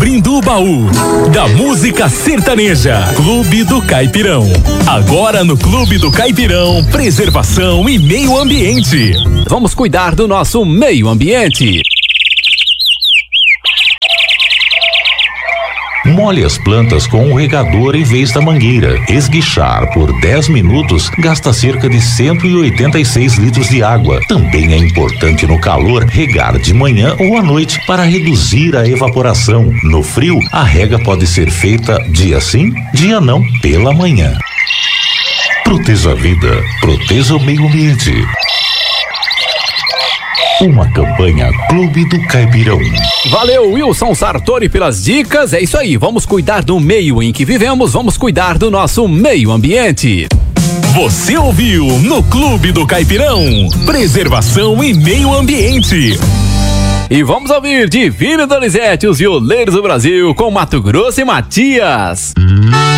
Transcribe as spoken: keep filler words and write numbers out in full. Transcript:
abrindo o baú da música sertaneja. Clube do Caipirão. Agora no Clube do Caipirão, preservação e meio ambiente. Vamos cuidar do nosso meio ambiente. Molhe as plantas com um regador em vez da mangueira. Esguichar por dez minutos gasta cerca de cento e oitenta e seis litros de água. Também é importante no calor regar de manhã ou à noite para reduzir a evaporação. No frio, a rega pode ser feita dia sim, dia não, pela manhã. Proteja a vida, proteja o meio ambiente. Uma campanha Clube do Caipirão. Valeu, Wilson Sartori, pelas dicas. É isso aí, vamos cuidar do meio em que vivemos, vamos cuidar do nosso meio ambiente. Você ouviu no Clube do Caipirão, preservação e meio ambiente. E vamos ouvir Divino Donizete, os violeiros do Brasil, com Mato Grosso e Matias.